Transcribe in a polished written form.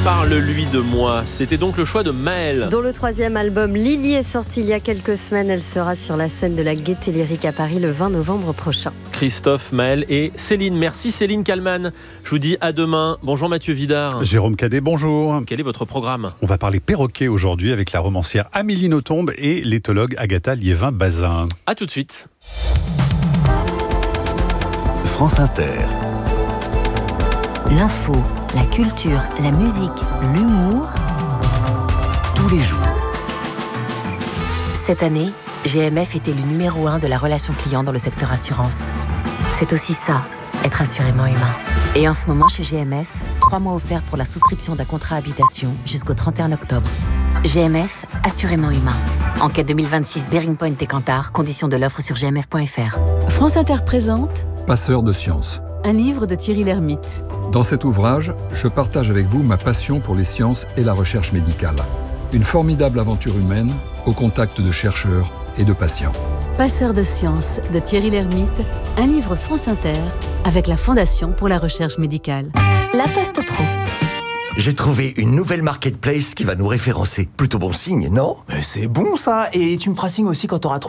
Parle-lui de moi. C'était donc le choix de Maëlle. Dont le 3e album Lily est sorti il y a quelques semaines. Elle sera sur la scène de la Gaîté Lyrique à Paris le 20 novembre prochain. Christophe, Maëlle et Céline. Merci Céline Kallmann. Je vous dis à demain. Bonjour Mathieu Vidard. Jérôme Cadet, bonjour. Quel est votre programme ? On va parler perroquet aujourd'hui avec la romancière Amélie Nothomb et l'éthologue Agatha Liévin-Bazin. A tout de suite. France Inter. L'info, la culture, la musique, l'humour, Tous les jours. Cette année, GMF était le numéro 1 de la relation client dans le secteur assurance. C'est aussi ça, être assurément humain. Et en ce moment, chez GMF, 3 mois offerts pour la souscription d'un contrat habitation jusqu'au 31 octobre. GMF, assurément humain. Enquête 2026 Bearing Point et Kantar, conditions de l'offre sur gmf.fr. France Inter présente Passeur de sciences. un livre de Thierry Lhermitte. Dans cet ouvrage, je partage avec vous ma passion pour les sciences et la recherche médicale. Une formidable aventure humaine au contact de chercheurs et de patients. Passeur de sciences de Thierry Lhermitte, un livre France Inter avec la Fondation pour la recherche médicale. La Poste Pro. J'ai trouvé une nouvelle marketplace qui va nous référencer. Plutôt bon signe, non ? Mais c'est bon ça. Et tu me feras signe aussi quand t'auras